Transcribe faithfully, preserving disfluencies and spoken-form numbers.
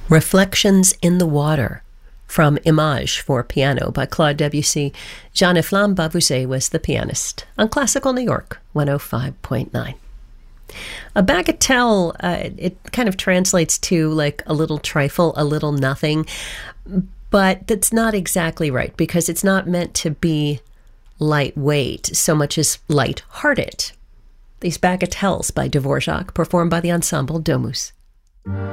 Reflections in the Water from Image for piano by Claude Debussy. Jeanne-Flamme Bavouzet was the pianist on Classical New York one oh five point nine. A bagatelle, uh, it kind of translates to like a little trifle, a little nothing, but that's not exactly right because it's not meant to be lightweight so much as light-hearted. These bagatelles by Dvorak, performed by the ensemble Domus.